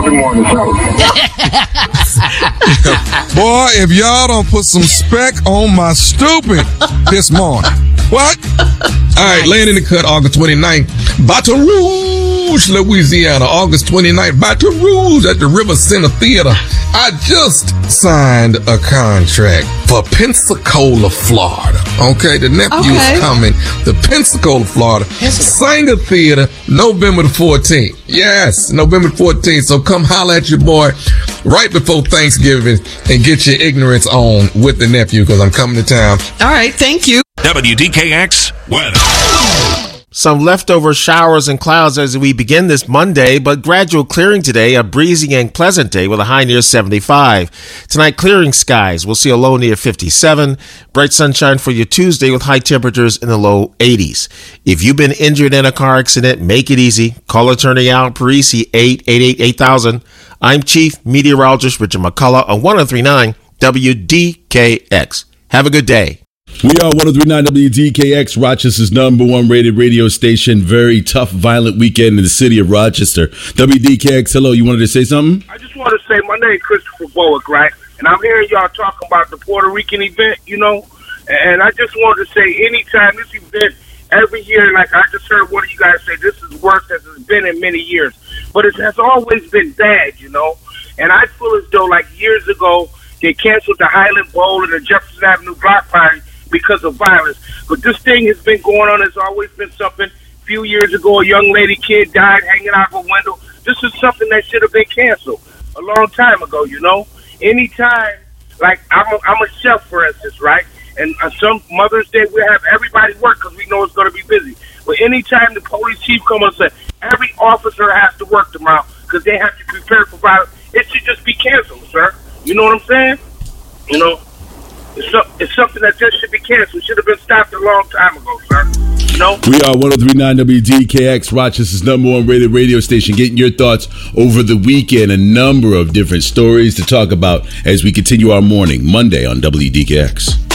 Baltimore in the show. Boy, if y'all don't put some spec on my stupid this morning. What? All right, laying in the cut August 29th. Baton Rouge, Louisiana. August 29th. Baton Rouge at the River Center Theater. I just signed a contract for Pensacola, Florida. Okay, the nephew is coming to Pensacola, Florida. Sanger Theater, November the 14th. Yes, November 14th. So come holler at your boy right before Thanksgiving and get your ignorance on with the nephew because I'm coming to town. All right, thank you. WDKX weather. Some leftover showers and clouds as we begin this Monday, but gradual clearing today, a breezy and pleasant day with a high near 75. Tonight, clearing skies. We'll see a low near 57. Bright sunshine for your Tuesday with high temperatures in the low 80s. If you've been injured in a car accident, make it easy. Call attorney Al Parisi, 888-8000. I'm Chief Meteorologist Richard McCullough on 103.9 WDKX. Have a good day. We are 103.9 WDKX, Rochester's #1 rated radio station. Very tough, violent weekend in the city of Rochester. WDKX, hello, you wanted to say something? I just wanted to say my name is Christopher Bowick, right? And I'm hearing y'all talking about the Puerto Rican event, you know? And I just wanted to say anytime this event, every year, like I just heard one of you guys say, this is worse as it's been in many years. But it has always been bad, you know? And I feel as though like years ago, they canceled the Highland Bowl and the Jefferson Avenue Block Party because of violence. But this thing has been going on. It's always been something. A few years ago, a young kid died hanging out of a window. This is something that should have been canceled a long time ago, you know? Anytime, like I'm a chef, for instance, right? And on some Mother's Day, we have everybody work because we know it's going to be busy. But anytime the police chief come and say, every officer has to work tomorrow because they have to prepare for violence, it should just be canceled, sir. You know what I'm saying? You know? It's something that just should be canceled. It should have been stopped a long time ago, sir. You know? We are 103.9 WDKX, Rochester's #1 rated radio station. Getting your thoughts over the weekend. A number of different stories to talk about as we continue our morning, Monday on WDKX.